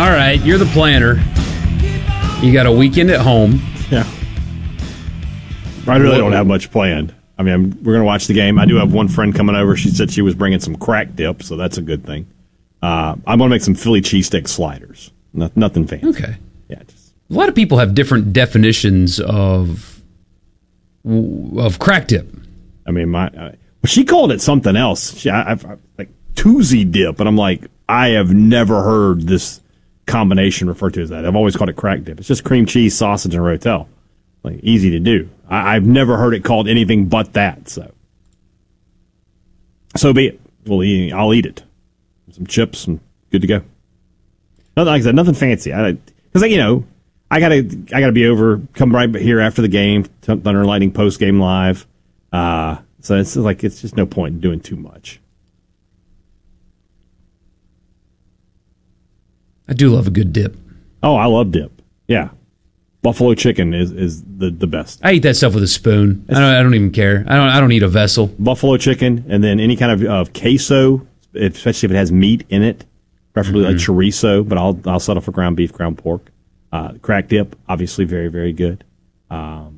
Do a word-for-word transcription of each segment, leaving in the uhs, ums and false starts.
All right, you're the planner. You got a weekend at home. Yeah. I really don't have much planned. I mean, I'm, we're going to watch the game. I do have one friend coming over. She said she was bringing some crack dip, so that's a good thing. Uh, I'm going to make some Philly cheesesteak sliders. No, nothing fancy. Okay. Yeah. Just, a lot of people have different definitions of of crack dip. I mean, my uh, she called it something else. She, I, I've, like Tuesday dip, and I'm like, I have never heard this combination referred to as that. I've always called it crack dip. It's just cream cheese, sausage, and a rotel. Like easy to do. I, I've never heard it called anything but that. So, so be it. We'll eat, I'll eat it. Some chips and good to go. Nothing like I said, nothing fancy. I because you know I gotta I gotta be over. Come right here after the game. Thunder and Lightning post game live. Uh, so it's like it's just no point in doing too much. I do love a good dip. Oh, I love dip. Yeah. Buffalo chicken is, is the, the best. I eat that stuff with a spoon. I don't, I don't even care. I don't I don't need a vessel. Buffalo chicken, and then any kind of, of queso, especially if it has meat in it, preferably mm-hmm. like chorizo, but I'll I'll settle for ground beef, ground pork. Uh, crack dip, obviously very, very good. Um,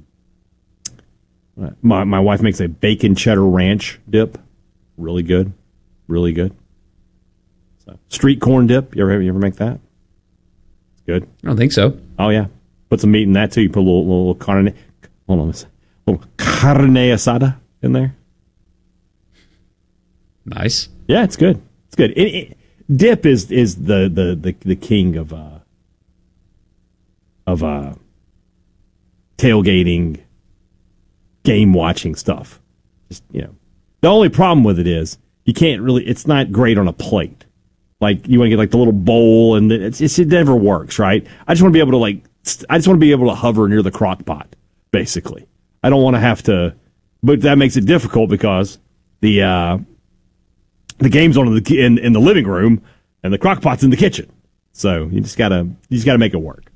my my wife makes a bacon cheddar ranch dip. Really good. Really good. So, street corn dip. You ever, you ever make that? It's good. I don't think so. Oh, yeah. Put some meat in that, too. You put a little, little, little carne, hold on a second, little carne asada in there. Nice. Yeah, it's good. It's good. It, it, dip is is the, the, the, the king of uh, of uh, tailgating, game watching stuff. Just, you know, the only problem with it is you can't really. It's not great on a plate. Like you want to get like the little bowl, and it's, it's it never works, right? I just want to be able to like. I just want to be able to hover near the crock pot, basically. I don't want to have to, but that makes it difficult because the uh, the game's on in the in, in the living room and the crock pot's in the kitchen. So you just gotta you just gotta make it work.